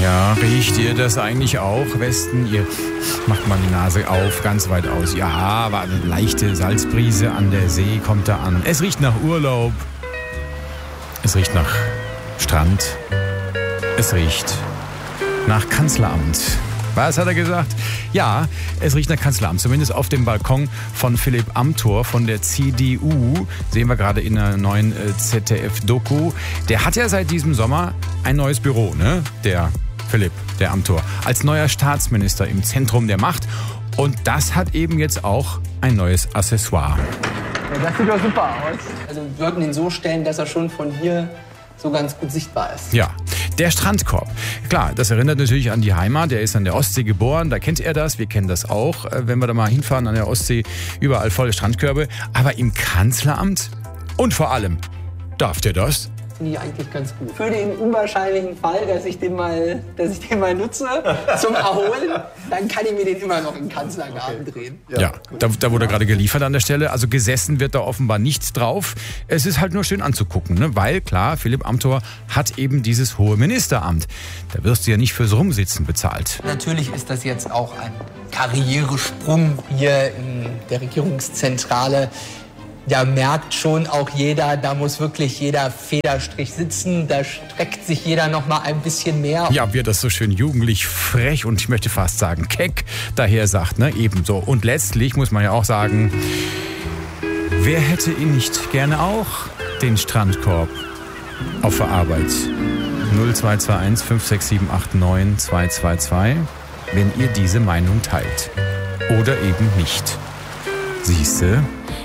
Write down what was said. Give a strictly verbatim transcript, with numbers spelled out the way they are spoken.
Ja, riecht ihr das eigentlich auch, Westen? Ihr macht mal die Nase auf, ganz weit aus. Ja, aber eine leichte Salzbrise an der See kommt da an. Es riecht nach Urlaub. Es riecht nach Strand. Es riecht nach Kanzleramt. Was hat er gesagt? Ja, es riecht nach Kanzleramt. Zumindest auf dem Balkon von Philipp Amthor von der C D U. Sehen wir gerade in einer neuen äh, Z D F-Doku. Der hat ja seit diesem Sommer ein neues Büro, ne? Der Philipp, der Amthor. Als neuer Staatsminister im Zentrum der Macht. Und das hat eben jetzt auch ein neues Accessoire. Ja, das sieht doch super aus. Also wir sollten ihn so stellen, dass er schon von hier so ganz gut sichtbar ist. Ja, der Strandkorb. Klar, das erinnert natürlich an die Heimat. Der ist an der Ostsee geboren, da kennt er das. Wir kennen das auch, wenn wir da mal hinfahren an der Ostsee. Überall volle Strandkörbe. Aber im Kanzleramt und vor allem, darf der das? Finde ich eigentlich ganz gut. Für den unwahrscheinlichen Fall, dass ich den mal, dass ich den mal nutze zum Erholen, dann kann ich mir den immer noch im Kanzlergarten okay. drehen. Ja, ja da, da wurde gerade geliefert an der Stelle. Also gesessen wird da offenbar nichts drauf. Es ist halt nur schön anzugucken, ne? Weil klar, Philipp Amthor hat eben dieses hohe Ministeramt. Da wirst du ja nicht fürs Rumsitzen bezahlt. Natürlich ist das jetzt auch ein Karrieresprung hier in der Regierungszentrale. Da merkt schon auch jeder, da muss wirklich jeder Federstrich sitzen, da streckt sich jeder noch mal ein bisschen mehr. Ja, wie er das so schön jugendlich, frech und ich möchte fast sagen keck daher sagt, ne, ebenso. Und letztlich muss man ja auch sagen, wer hätte ihn nicht gerne auch, den Strandkorb auf der Arbeit? null zwei zwei eins fünf sechs sieben acht neun zwei zwei zwei, wenn ihr diese Meinung teilt. Oder eben nicht. Siehste?